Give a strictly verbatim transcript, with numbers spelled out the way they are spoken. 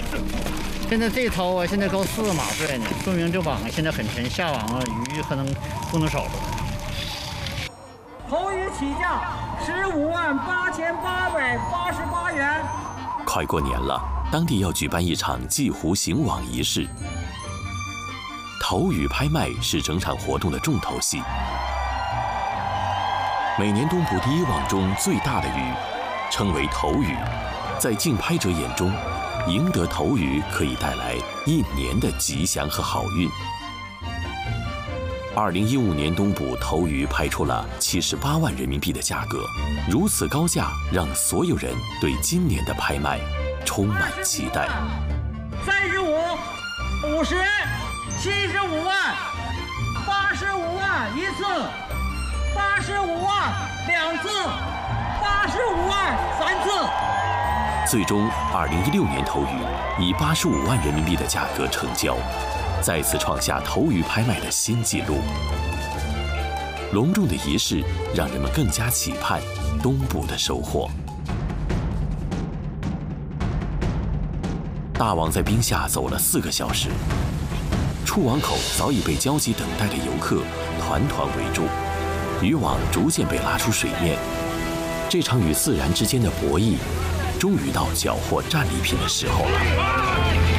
现在这头啊，现在够四个马岁呢，说明这网现在很沉，下网啊鱼可能不能少了。 头鱼起价十五万八千八百八十八元。 快过年了，当地要举办一场祭湖行网仪式。头鱼拍卖是整场活动的重头戏。每年东部第一网中最大的鱼，称为头鱼，在竞拍者眼中，赢得头鱼可以带来一年的吉祥和好运。二零一五年东部头鱼拍出了七十八万人民币的价格，如此高价让所有人对今年的拍卖充满期待。 三十五、五十、七十五万、八十五万一次，八十五万两次，八十五万三次。 最终，二零一六年头鱼以八十五万人民币的价格成交，再次创下头鱼拍卖的新纪录。隆重的仪式让人们更加期盼东部的收获。大网在冰下走了四个小时，出网口早已被焦急等待的游客团团围住，渔网逐渐被拉出水面。这场与自然之间的博弈，终于到缴获战利品的时候了。